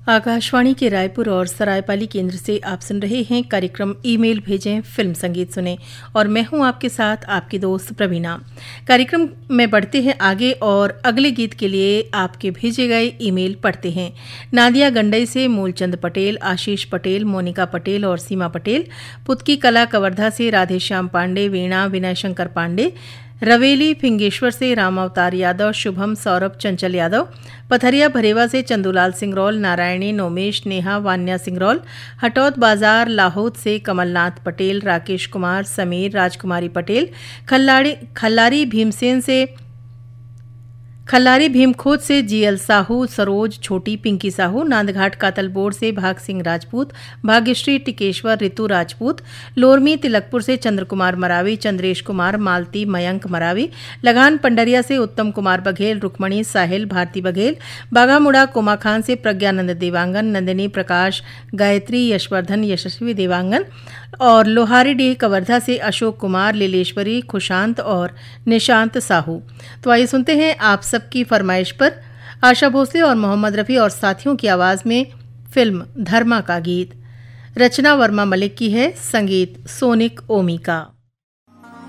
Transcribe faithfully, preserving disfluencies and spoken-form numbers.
आकाशवाणी के रायपुर और सरायपाली केंद्र से आप सुन रहे हैं कार्यक्रम ईमेल भेजें फिल्म संगीत सुने और मैं हूं आपके साथ आपकी दोस्त प्रवीणा। कार्यक्रम में बढ़ते हैं आगे और अगले गीत के लिए आपके भेजे गए ईमेल पढ़ते हैं। नादिया गंडई से मूलचंद पटेल, आशीष पटेल, मोनिका पटेल और सीमा पटेल। पुतकी कला कवर्धा से राधेश्याम पांडे, वीणा विनय शंकर पांडे। रवेली फिंगेश्वर से रामावतार यादव, शुभम सौरभ चंचल यादव। पथरिया भरेवा से चंदूलाल सिंगरौल, नारायणी नोमेश, नेहा वान्या सिंगरौल। हटौद बाजार लाहौद से कमलनाथ पटेल, राकेश कुमार, समीर, राजकुमारी पटेल। खल्लाड़ी खल्लारी भीमसेन से खल्लारी भीमखोद से जीएल साहू, सरोज छोटी, पिंकी साहू। नांदघाट कातलबोड़ से भाग सिंह राजपूत, भाग्यश्री टिकेश्वर, ऋतु राजपूत। लोरमी तिलकपुर से चंद्र कुमार मरावी, चंद्रेश कुमार, मालती, मयंक मरावी। लगान पंडरिया से उत्तम कुमार बघेल, रुक्मणी, साहिल, भारती बघेल। बाघामुड़ा कोमा खान से प्रज्ञानंद देवांगन, नंदिनी प्रकाश, गायत्री, यशवर्धन, यशस्वी देवांगन। और लोहारीडीह कवर्धा से अशोक कुमार, लीलेश्वरी, खुशांत और निशांत साहू। तो आइए सुनते हैं आप सबकी फरमाइश पर आशा भोसले और मोहम्मद रफ़ी और साथियों की आवाज में फिल्म धर्मा का गीत। रचना वर्मा मलिक की है, संगीत सोनिक ओमी का।